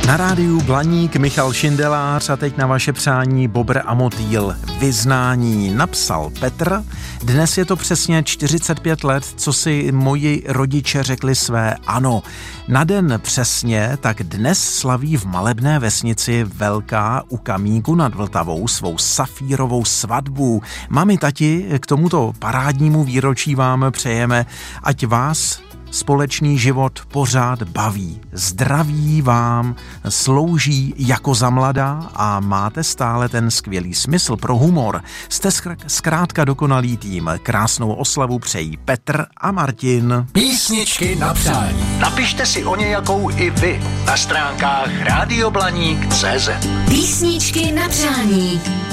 Na rádiu Blaník Michal Šindelář a teď na vaše přání Bobr a Motýl. Vyznání napsal Petr. Dnes je to přesně 45 let, co si moji rodiče řekli své ano. Na den přesně, tak dnes slaví v malebné vesnici Velká u Kamínku nad Vltavou svou safírovou svatbu. Mami, tati, k tomuto parádnímu výročí vám přejeme, ať vás společný život pořád baví. Zdraví vám slouží jako za mladá a máte stále ten skvělý smysl pro humor. Jste zkrátka dokonalý tým. Krásnou oslavu přejí Petr a Martin. Písničky na přání. Napište si o nějakou i vy na stránkách radioblaník.cz. Písničky na přání.